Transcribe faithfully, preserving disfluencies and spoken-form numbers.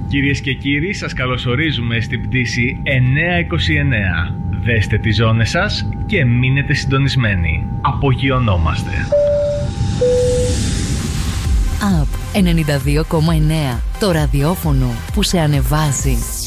Κυρίες και κύριοι, σας καλωσορίζουμε στην πτήση εννιακόσια είκοσι εννέα. Δέστε τις ζώνες σας και μείνετε συντονισμένοι. Απογειωνόμαστε. App ενενήντα δύο κόμμα εννέα. Το ραδιόφωνο που σε ανεβάζει.